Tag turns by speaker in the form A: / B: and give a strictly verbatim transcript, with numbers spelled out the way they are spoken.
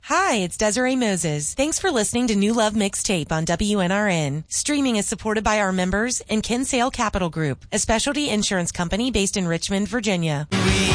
A: Hi, it's Desiree Moses. Thanks for listening to New Love Mixtape on W N R N. Streaming is supported by our members and Kinsale Capital Group, a specialty insurance company based in Richmond, Virginia.
B: We